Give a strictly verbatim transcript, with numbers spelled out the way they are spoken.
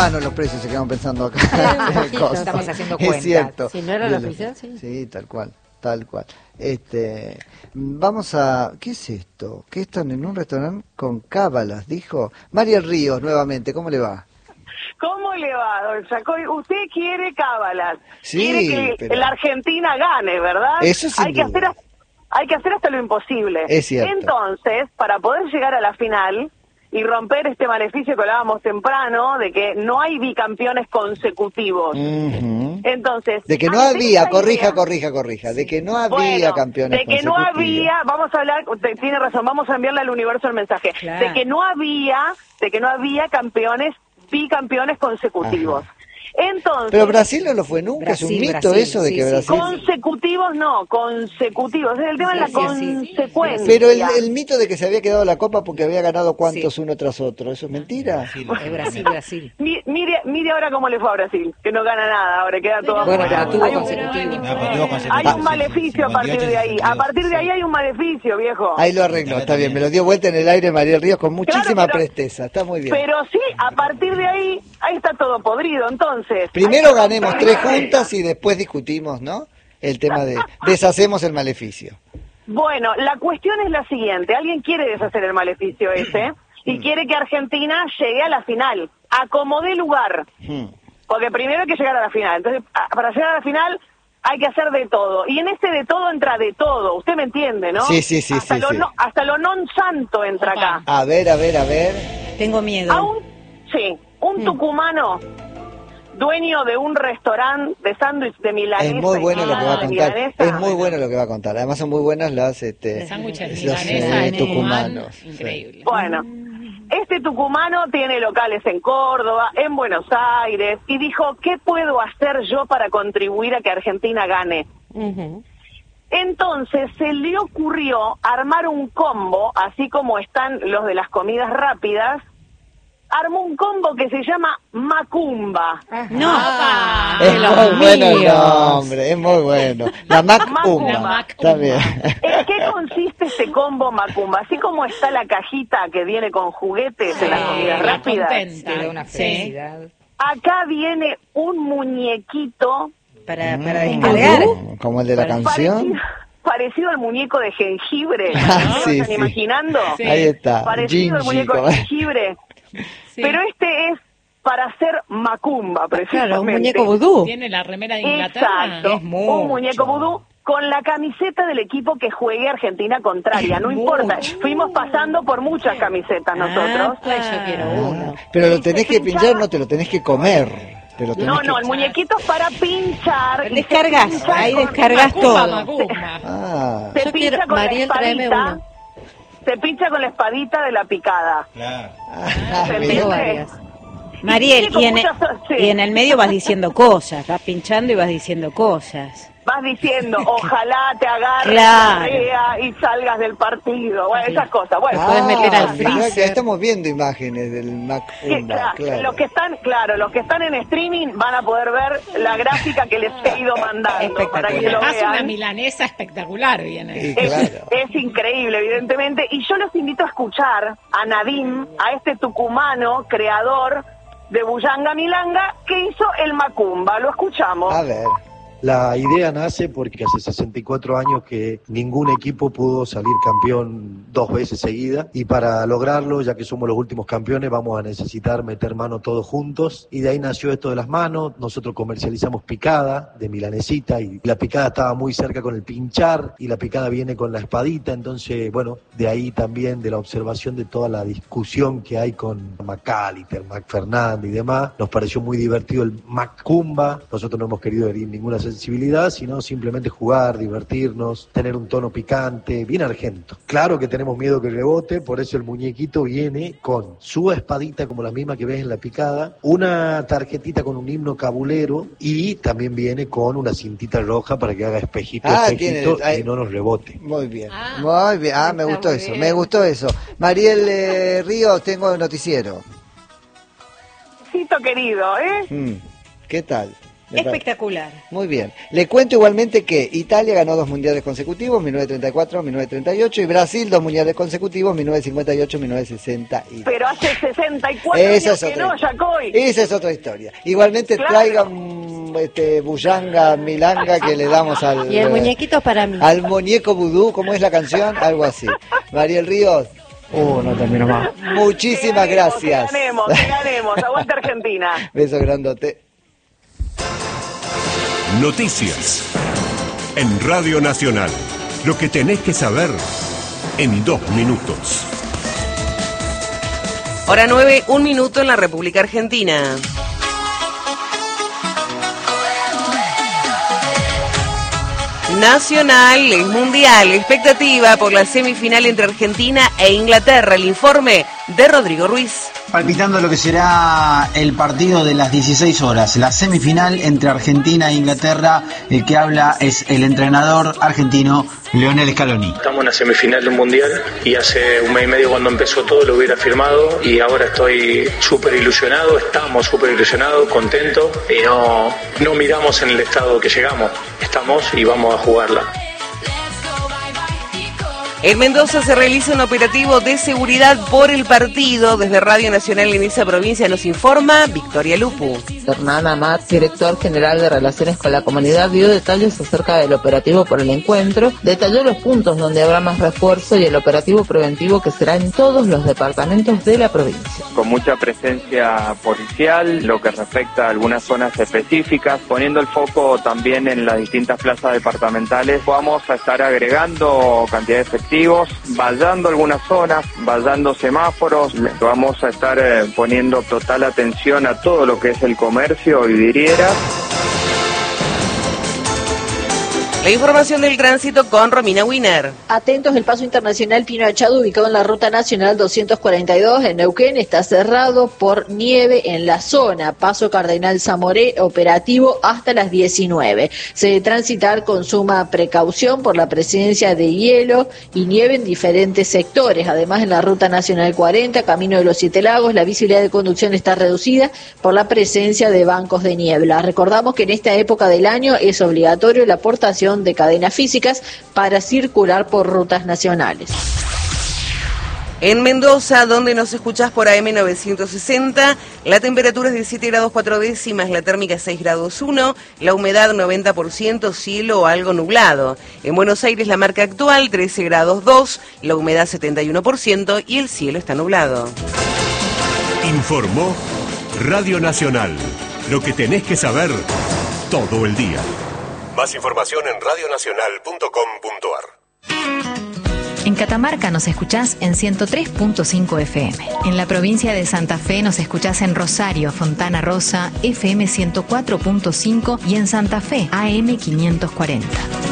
Ah, no, los precios se quedan pensando acá. Estamos haciendo cuentas. Es cierto. Si no era la oficial, sí. Sí, tal cual, tal cual. Este, vamos a... ¿Qué es esto? ¿Qué están en un restaurante con cábalas? Dijo Mariel Ríos nuevamente. ¿Cómo le va? ¿Cómo le va, don Chacoy? Usted quiere cábalas. Sí, quiere que pero... la Argentina gane, ¿verdad? Eso sin hay que duda. hacer Hay que hacer hasta lo imposible. Es cierto. Entonces, para poder llegar a la final y romper este maleficio que hablábamos temprano de que no hay bicampeones consecutivos. Uh-huh. Entonces, de que no había, corrija, idea, corrija, corrija, de que no había bueno, campeones de que no había, vamos a hablar, tiene razón, vamos a enviarle al universo el mensaje, claro. de que no había, de que no había campeones, bicampeones consecutivos. Ajá. Entonces, pero Brasil no lo fue nunca, Brasil, es un mito Brasil, eso de sí, que Brasil... Consecutivos no, consecutivos, es el tema de sí, la sí, consecuencia. Pero el, el mito de que se había quedado la Copa porque había ganado cuantos sí. uno tras otro, ¿eso es mentira? Brasil, es Brasil, Brasil. Mire, mire ahora cómo le fue a Brasil, que no gana nada, ahora queda todo bueno, afuera. tuvo Hay, un, hay un maleficio a partir de ahí, a partir de ahí hay un maleficio, viejo. Ahí lo arregló, está bien, me lo dio vuelta en el aire Mariel Ríos con muchísima claro, pero, presteza, está muy bien. Pero sí, a partir de ahí, ahí está todo podrido, entonces... Primero ganemos tres juntas y después discutimos, ¿no? El tema de deshacemos el maleficio. Bueno, la cuestión es la siguiente. Alguien quiere deshacer el maleficio ese y quiere que Argentina llegue a la final, acomode lugar. Porque primero hay que llegar a la final. Entonces, para llegar a la final hay que hacer de todo. Y en ese de todo entra de todo. Usted me entiende, ¿no? Sí, sí, sí. Hasta, sí, lo, sí. No, hasta lo non santo entra acá. A ver, a ver, a ver. Tengo miedo. A un, sí, un mm. tucumano... dueño de un restaurante de sándwich de milanesa. Es muy bueno lo que va a contar. Es muy bueno lo que va a contar. Además son muy buenas las este sándwiches los eh, tucumanos. Increíble. Sí. Bueno, este tucumano tiene locales en Córdoba, en Buenos Aires y dijo, ¿qué puedo hacer yo para contribuir a que Argentina gane? Uh-huh. Entonces se le ocurrió armar un combo, así como están los de las comidas rápidas. Armó un combo que se llama Macumba. No, ah, es muy bueno el nombre, es muy bueno. La Macumba. Macumba. Está bien. ¿En qué consiste este combo Macumba? Así como está la cajita que viene con juguetes sí, en las comidas rápidas. Contenta, una felicidad. Sí. Acá viene un muñequito para, para descargar. Mm, como el de la canción. Parecido, parecido al muñeco de jengibre. Ah, ¿No? sí, ¿Están sí. imaginando? Sí. Ahí está. Parecido al muñeco de jengibre. Sí. Pero este es para hacer macumba, precisamente. Claro, un muñeco vudú. Tiene la remera de Inglaterra. Exacto, es un muñeco vudú con la camiseta del equipo que juegue Argentina contraria. No importa, fuimos pasando por muchas camisetas nosotros. Ah, pues yo quiero uno. Ah, pero lo tenés que pinchar, no te lo tenés que comer. Te lo tenés no, que... no, el muñequito es para pinchar. Descargas, ahí descargas macumba, todo. Macumba. Ah. Se yo pincha quiero, con Mariel, la tráeme espadita. uno. Se pincha con la espadita de la picada. Claro. Ah, tengo varias. Mariel, y, y, en el, sí. y en el medio vas diciendo cosas, vas pinchando y vas diciendo cosas. Vas diciendo, ojalá te agarres claro. y salgas del partido, bueno, sí. esas cosas. Bueno, ah, puedes meter al freezer. Estamos viendo imágenes del Macumba. Sí, claro, claro. Los que están, claro, los que están en streaming van a poder ver la gráfica que les he ido mandando para que lo Hace vean. una milanesa espectacular viene. Sí, es, claro. es increíble, evidentemente, y yo los invito a escuchar a Nadim, a este tucumano creador de Buyanga Milanga que hizo el Macumba. Lo escuchamos. A ver. La idea nace porque hace sesenta y cuatro años que ningún equipo pudo salir campeón dos veces seguidas y para lograrlo, ya que somos los últimos campeones, vamos a necesitar meter mano todos juntos y de ahí nació esto de las manos. Nosotros comercializamos picada de milanesita y la picada estaba muy cerca con el pinchar y la picada viene con la espadita, entonces bueno, de ahí también de la observación de toda la discusión que hay con Macaliter, Mac Fernández y demás, nos pareció muy divertido el Macumba. Nosotros no hemos querido herir ninguna sensibilidad, sino simplemente jugar, divertirnos, tener un tono picante, bien argento. Claro que tenemos miedo que rebote, por eso el muñequito viene con su espadita, como la misma que ves en la picada, una tarjetita con un himno cabulero y también viene con una cintita roja para que haga espejito, ah, espejito tiene, y no nos rebote. Muy bien, ah, muy bien. Ah, me gustó eso, bien. me gustó eso. Mariel eh, Ríos, tengo el noticiero. Cito querido, ¿eh? Mm, ¿qué tal? Espectacular. Muy bien. Le cuento igualmente que Italia ganó dos mundiales consecutivos, mil novecientos treinta y cuatro, mil novecientos treinta y ocho, y Brasil dos mundiales consecutivos, mil novecientos cincuenta y ocho, mil novecientos sesenta y dos. Pero hace sesenta y cuatro Esa años es que otra no, Yacoy. Esa es otra historia. Igualmente Claro. traigan este, bullanga, milanga que le damos al... Y el muñequito para mí. Al muñeco vudú, ¿cómo es la canción? Algo así. Mariel Ríos. Oh, no termino más. Muchísimas Que ganemos, gracias. Que ganemos, que ganemos. Aguante Argentina. Beso grandote. Noticias. En Radio Nacional. Lo que tenés que saber en dos minutos. Hora nueve, un minuto en la República Argentina. Nacional es mundial. Expectativa por la semifinal entre Argentina e Inglaterra. El informe de Rodrigo Ruiz. Palpitando lo que será el partido de las dieciséis horas, la semifinal entre Argentina e Inglaterra. El que habla es el entrenador argentino Lionel Scaloni. Estamos en la semifinal de un mundial y hace un mes y medio cuando empezó todo lo hubiera firmado y ahora estoy súper ilusionado, estamos súper ilusionados, contentos y no, no miramos en el estado que llegamos, estamos y vamos a jugarla. En Mendoza se realiza un operativo de seguridad por el partido. Desde Radio Nacional en esa provincia nos informa Victoria Lupu. Hernán Amat, director general de Relaciones con la Comunidad, dio detalles acerca del operativo por el encuentro, detalló los puntos donde habrá más refuerzo y el operativo preventivo que será en todos los departamentos de la provincia. Con mucha presencia policial, lo que respecta a algunas zonas específicas, poniendo el foco también en las distintas plazas departamentales, vamos a estar agregando cantidad de efectivos, vallando algunas zonas, vallando semáforos, vamos a estar eh, poniendo total atención a todo lo que es el comercio y vidrieras. La información del tránsito con Romina Wiener. Atentos, el paso internacional Pino Achado, ubicado en la ruta nacional doscientos cuarenta y dos en Neuquén, está cerrado por nieve en la zona. Paso Cardenal Zamoré, operativo hasta las diecinueve. Se debe transitar con suma precaución por la presencia de hielo y nieve en diferentes sectores. Además, en la ruta nacional cuarenta, camino de los Siete Lagos, la visibilidad de conducción está reducida por la presencia de bancos de niebla. Recordamos que en esta época del año es obligatorio la aportación de cadenas físicas para circular por rutas nacionales. En Mendoza, donde nos escuchás por A M novecientos sesenta, la temperatura es diecisiete grados cuatro décimas, la térmica seis grados uno, la humedad noventa por ciento, cielo algo nublado. En Buenos Aires la marca actual trece grados dos, la humedad setenta y uno por ciento y el cielo está nublado. Informó Radio Nacional. Lo que tenés que saber todo el día. Más información en radio nacional punto com punto a r. En Catamarca nos escuchás en ciento tres punto cinco F M. En la provincia de Santa Fe nos escuchás en Rosario, Fontana Rosa, F M ciento cuatro punto cinco y en Santa Fe, A M quinientos cuarenta.